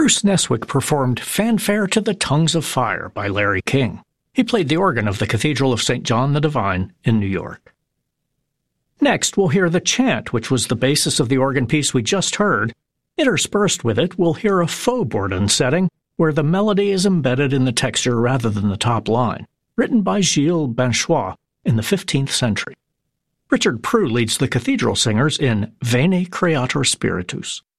Bruce Neswick performed Fanfare to the Tongues of Fire by Larry King. He played the organ of the Cathedral of St. John the Divine in New York. Next, we'll hear the chant, which was the basis of the organ piece we just heard. Interspersed with it, we'll hear a faux Bourdon setting, where the melody is embedded in the texture rather than the top line, written by Gilles Benchois in the 15th century. Richard Prue leads the cathedral singers in Veni Creator Spiritus.